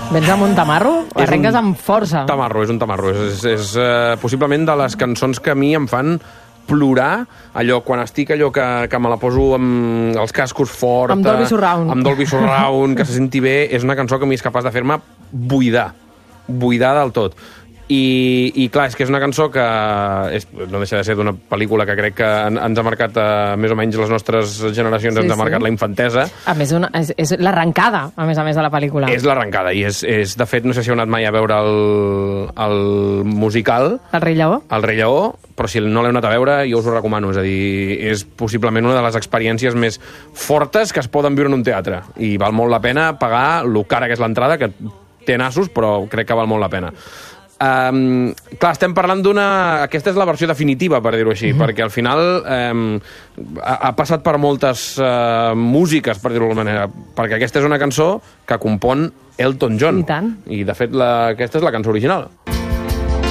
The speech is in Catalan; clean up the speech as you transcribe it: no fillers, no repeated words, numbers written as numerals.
Vens amb un tamarro? Arrenques amb força. És un tamarro. És possiblement de les cançons que a mi em fan plorar, allò, quan estic que me la poso amb els cascos fort... Amb Dolby Surround. Amb Dolby Surround, que se senti bé. És una cançó que a mi és capaç de fer-me buidar del tot. I clar, és que és una cançó que no deixa de ser d'una pel·lícula que crec que ens ha marcat més o menys les nostres generacions, ens ha marcat la infantesa. A més, és l'arrencada, a més de la pel·lícula. És l'arrencada, i és de fet, no sé si heu anat mai a veure el musical. El Rei Lleó? El Rei Lleó, però si no l'heu anat a veure, jo us ho recomano. És a dir, és possiblement una de les experiències més fortes que es poden viure en un teatre. I val molt la pena pagar lo cara que és l'entrada, que té nassos, però crec que val molt la pena. Clar, estem parlant aquesta és la versió definitiva, per dir-ho així, perquè al final ha passat per moltes músiques, per dir-ho d'alguna manera, perquè aquesta és una cançó que compon Elton John. I tant. I de fet aquesta és la cançó original.